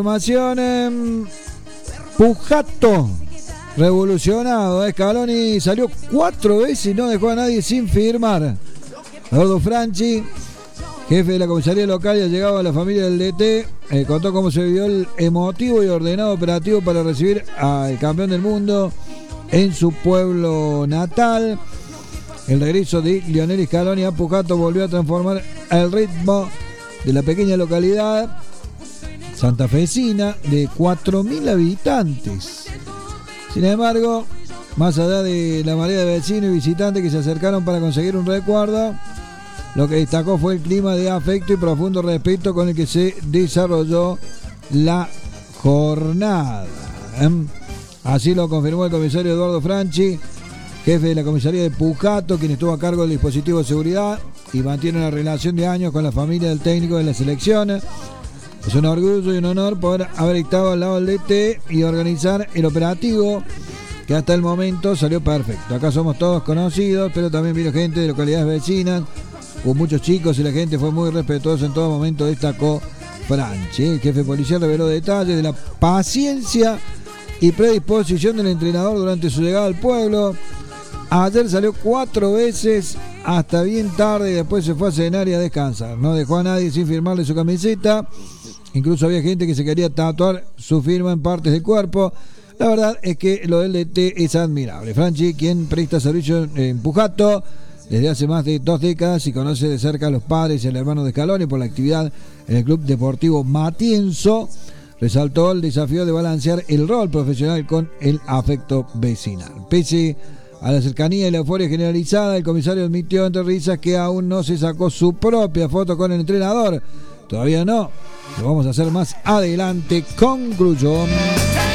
Información, Pujato revolucionado. Scaloni salió 4 veces y no dejó a nadie sin firmar. Eduardo Franchi, jefe de la comisaría local y allegado a la familia del DT, contó cómo se vivió el emotivo y ordenado operativo para recibir al campeón del mundo en su pueblo natal. El regreso de Lionel Scaloni a Pujato volvió a transformar el ritmo de la pequeña localidad santafesina de 4.000 habitantes. Sin embargo, más allá de la marea de vecinos y visitantes que se acercaron para conseguir un recuerdo, lo que destacó fue el clima de afecto y profundo respeto con el que se desarrolló la jornada. Así lo confirmó el comisario Eduardo Franchi, jefe de la comisaría de Pujato, quien estuvo a cargo del dispositivo de seguridad y mantiene una relación de años con la familia del técnico de la selección. Es un orgullo y un honor poder haber estado al lado del DT y organizar el operativo que hasta el momento salió perfecto. Acá somos todos conocidos, pero también vino gente de localidades vecinas, hubo muchos chicos y la gente fue muy respetuosa en todo momento, destacó Franchi. El jefe policial reveló detalles de la paciencia y predisposición del entrenador durante su llegada al pueblo. Ayer salió 4 veces hasta bien tarde y después se fue a cenar y a descansar. No dejó a nadie sin firmarle su camiseta. Incluso había gente que se quería tatuar su firma en partes del cuerpo. La verdad es que lo del DT es admirable. Franchi, quien presta servicio en Pujato desde hace más de 2 décadas y conoce de cerca a los padres y al hermano de Scaloni por la actividad en el Club Deportivo Matienzo, resaltó el desafío de balancear el rol profesional con el afecto vecinal. Pese a la cercanía y la euforia generalizada, el comisario admitió entre risas que aún no se sacó su propia foto con el entrenador. Todavía no, lo vamos a hacer más adelante, concluyó.